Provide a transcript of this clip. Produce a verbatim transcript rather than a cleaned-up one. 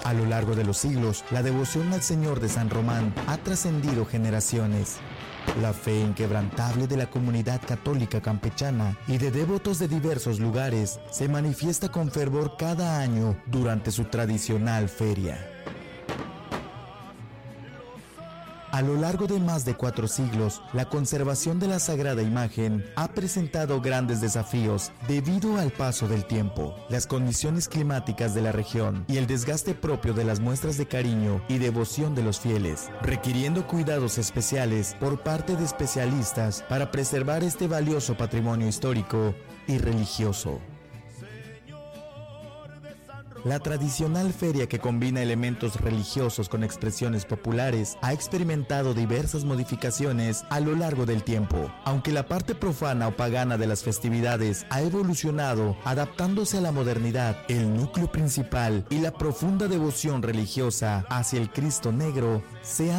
A lo largo de los siglos, la devoción al Señor de San Román ha trascendido generaciones. La fe inquebrantable de la comunidad católica campechana y de devotos de diversos lugares se manifiesta con fervor cada año durante su tradicional feria. A lo largo de más de cuatro siglos, la conservación de la sagrada imagen ha presentado grandes desafíos debido al paso del tiempo, las condiciones climáticas de la región y el desgaste propio de las muestras de cariño y devoción de los fieles, requiriendo cuidados especiales por parte de especialistas para preservar este valioso patrimonio histórico y religioso. La tradicional feria, que combina elementos religiosos con expresiones populares, ha experimentado diversas modificaciones a lo largo del tiempo, aunque la parte profana o pagana de las festividades ha evolucionado adaptándose a la modernidad. El núcleo principal y la profunda devoción religiosa hacia el Cristo Negro se ha